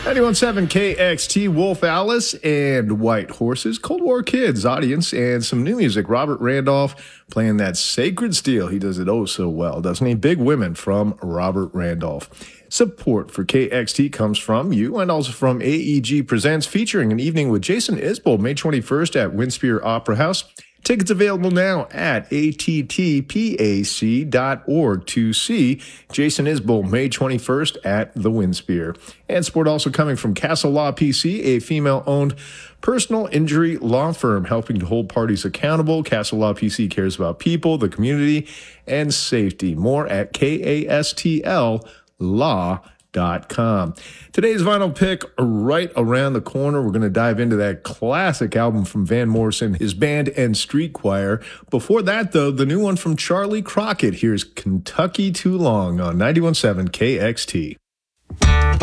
91.7 KXT, Wolf Alice and White Horses, Cold War Kids audience, and some new music. Robert Randolph playing that Sacred Steel. He does it oh so well, doesn't he? Big Women from Robert Randolph. Support for KXT comes from you and also from AEG Presents, featuring an evening with Jason Isbell, May 21st at Winspear Opera House. Tickets available now at attpac.org to see Jason Isbell, May 21st at the Winspear. And support also coming from Castle Law PC, a female-owned personal injury law firm helping to hold parties accountable. Castle Law PC cares about people, the community, and safety. More at KASTLlaw.com. Today's vinyl pick right around the corner. We're going to dive into that classic album from Van Morrison, his band, and Street Choir. Before that, though, the new one from Charlie Crockett. Here's Kentucky Too Long on 91.7 KXT.